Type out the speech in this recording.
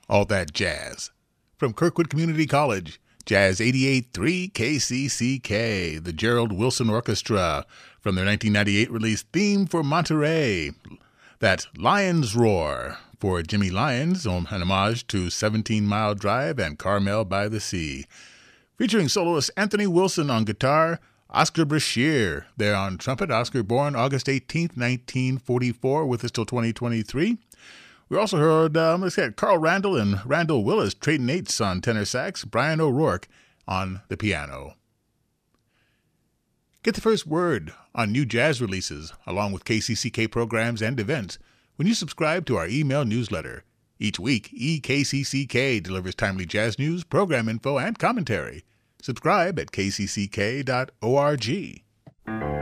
All That Jazz. From Kirkwood Community College, Jazz 88.3 KCCK, the Gerald Wilson Orchestra, from their 1998 release Theme for Monterey. That Lion's Roar, for Jimmy Lyons, an homage to 17 Mile Drive and Carmel by the Sea. Featuring soloist Anthony Wilson on guitar, Oscar Brashear there on trumpet. Oscar, born August 18, 1944, with us till 2023. We also heard, Carl Randall and Randall Willis trading eights on tenor sax, Brian O'Rourke on the piano. Get the first word on new jazz releases, along with KCCK programs and events, when you subscribe to our email newsletter. Each week, EKCCK delivers timely jazz news, program info, and commentary. Subscribe at kcck.org.